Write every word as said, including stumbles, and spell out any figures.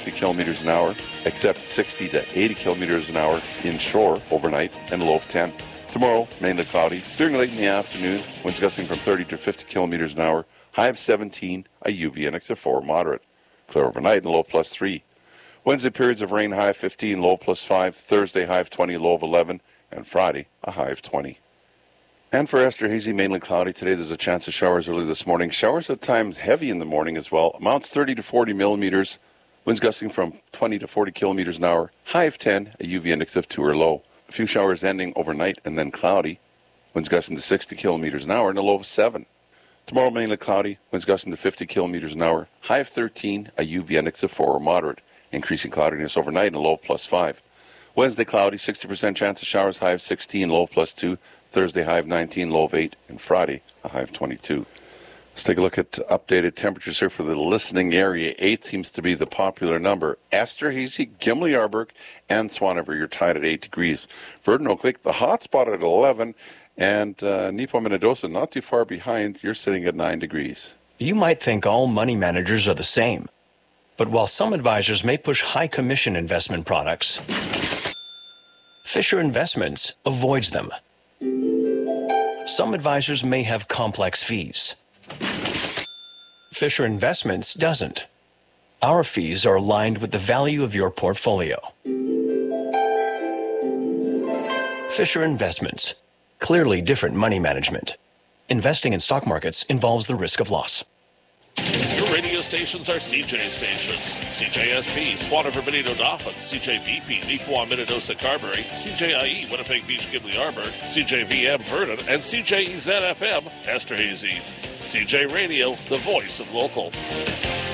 fifty kilometers an hour, except sixty to eighty kilometers an hour inshore overnight, and a low of ten. Tomorrow, mainly cloudy. During late in the afternoon, winds gusting from thirty to fifty kilometers an hour, high of seventeen, a U V index of four, moderate. Clear overnight and low of plus three. Wednesday, periods of rain, high of fifteen, low of plus five. Thursday, high of twenty, low of eleven. And Friday, a high of twenty. And for Esterhazy, mainly cloudy today. There's a chance of showers early this morning. Showers at times heavy in the morning as well. Amounts thirty to forty millimeters. Winds gusting from twenty to forty kilometers an hour. High of ten, a U V index of two or low. A few showers ending overnight and then cloudy. Winds gusting to sixty kilometers an hour and a low of seven. Tomorrow, mainly cloudy. Winds gusting to fifty kilometers an hour. High of thirteen, a U V index of four or moderate. Increasing cloudiness overnight and a low of plus five. Wednesday, cloudy, sixty percent chance of showers, high of sixteen, low of plus two. Thursday, high of nineteen, low of eight. And Friday, a high of twenty-two. Let's take a look at updated temperatures here for the listening area. eight seems to be the popular number. Esterhazy, Gimli, Arberg, and Swan River, you're tied at eight degrees. Verdun, Oak Lake, the hot spot at eleven. And uh, Nipo, Minnedosa, not too far behind. You're sitting at nine degrees. You might think all money managers are the same. But while some advisors may push high-commission investment products, Fisher Investments avoids them. Some advisors may have complex fees. Fisher Investments doesn't. Our fees are aligned with the value of your portfolio. Fisher Investments. Clearly different money management. Investing in stock markets involves the risk of loss. Your radio stations are C J stations. C J S P, Swan River, Benito, Dauphin, C J V P, Nipoa, Minnedosa, Carberry, C J I E, Winnipeg Beach, Gimli, Arberg, C J V M, Verdun, and C J E Z F M, Esterhazy. C J Radio, the voice of local.